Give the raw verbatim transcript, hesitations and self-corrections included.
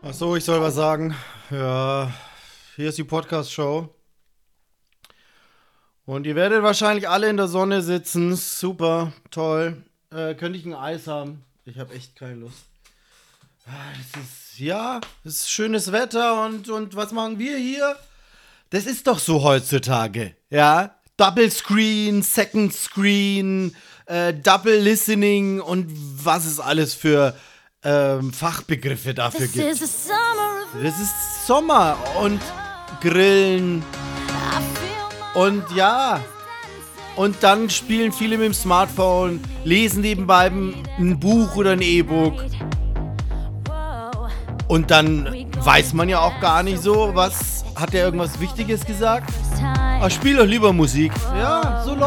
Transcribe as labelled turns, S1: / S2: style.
S1: Ach so, ich soll was sagen. Ja, hier ist die Podcast-Show. Und ihr werdet wahrscheinlich alle in der Sonne sitzen. Super, toll. Äh, könnte ich ein Eis haben? Ich habe echt keine Lust. Ah, Es ist, ja, es ist schönes Wetter und, und was machen wir hier? Das ist doch so heutzutage, ja? Double Screen, Second Screen, äh, Double Listening und was es alles für ähm, Fachbegriffe dafür
S2: This
S1: gibt.
S2: is the summer of
S1: Das ist Sommer und Grillen
S2: I feel my
S1: und ja. Und dann spielen viele mit dem Smartphone, lesen nebenbei ein Buch oder ein E-Book.
S2: Whoa.
S1: Und dann weiß man ja auch gar nicht so, was, hat er irgendwas Wichtiges gesagt?
S2: Time.
S1: Ach, spiel doch lieber Musik. Ja, so läuft